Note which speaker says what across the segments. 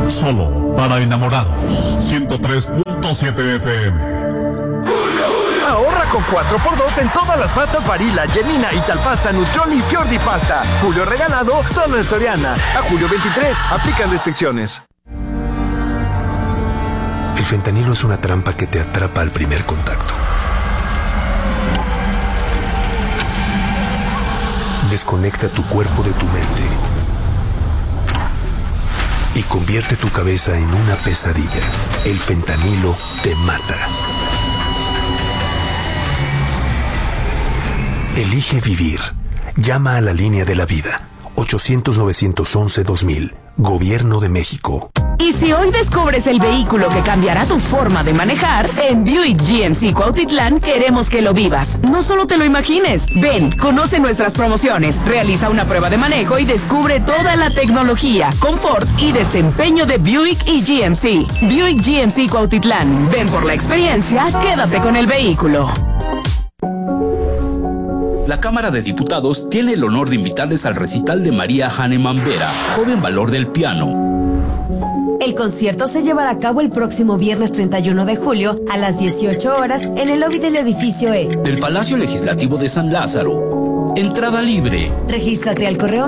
Speaker 1: Solo para enamorados. 103.7 FM.
Speaker 2: Ahorra con 4x2 en todas las pastas Barilla, Gelmina, Italpasta, Nutrioli y Fiordi Pasta. Julio regalado solo en Soriana. A julio 23. Aplican restricciones.
Speaker 3: El fentanilo es una trampa que te atrapa al primer contacto. Desconecta tu cuerpo de tu mente y convierte tu cabeza en una pesadilla. El fentanilo te mata. Elige vivir. Llama a la línea de la vida. 800-911-2000. Gobierno de México.
Speaker 4: Y si hoy descubres el vehículo que cambiará tu forma de manejar, en Buick GMC Cuautitlán queremos que lo vivas. No solo te lo imagines. Ven, conoce nuestras promociones, realiza una prueba de manejo y descubre toda la tecnología, confort y desempeño de Buick y GMC. Buick GMC Cuautitlán. Ven por la experiencia, quédate con el vehículo.
Speaker 5: La Cámara de Diputados tiene el honor de invitarles al recital de María Hahnemann Vera, joven valor del piano.
Speaker 6: El concierto se llevará a cabo el próximo viernes 31 de julio a las 18 horas en el lobby del edificio E
Speaker 5: del Palacio Legislativo de San Lázaro. Entrada libre.
Speaker 6: Regístrate al correo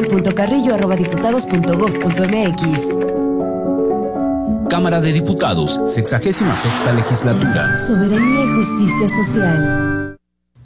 Speaker 6: marisol.carrillo@diputados.gov.mx.
Speaker 5: Cámara de Diputados, 66ª legislatura.
Speaker 6: Soberanía y justicia social.